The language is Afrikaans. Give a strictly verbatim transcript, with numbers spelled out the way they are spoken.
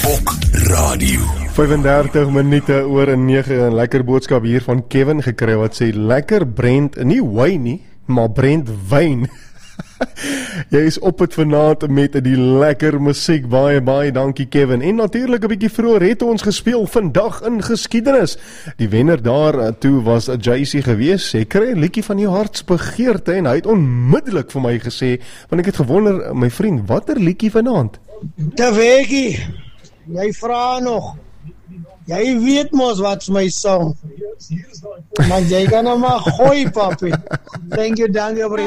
Springbok Radio. vyf en dertig minute oor en nege, 'n lekker boodskap hier van Kevin gekry wat sê lekker Brent, nie wyn nie, maar Brent wyn. Jy is op het vanaand met die lekker musiek, baie baie dankie Kevin. En natuurlik 'n bietjie vroeër het ons gespeel vandag in geskiedenis. Die wenner daar toe was J C gewees. Hy kry 'n liedjie van jou hartsbegeerte en hy het onmiddellik vir my gesê, want ek het gewonder, my vriend, watter liedjie vanaand? Taweki, jy vra nog. Jy weet mos wat's my song. Maar jy kan nou maar gooi, papi. Thank you, dankie.